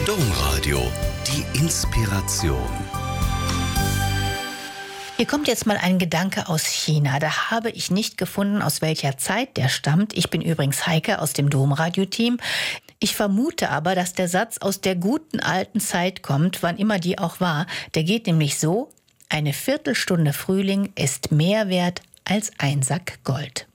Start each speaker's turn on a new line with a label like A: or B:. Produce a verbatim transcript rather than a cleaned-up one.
A: Domradio, die Inspiration.
B: Hier kommt jetzt mal ein Gedanke aus China. Da habe ich nicht gefunden, aus welcher Zeit der stammt. Ich bin übrigens Heike aus dem Domradio-Team. Ich vermute aber, dass der Satz aus der guten alten Zeit kommt, wann immer die auch war. Der geht nämlich so: Eine Viertelstunde Frühling ist mehr wert als ein Sack Gold.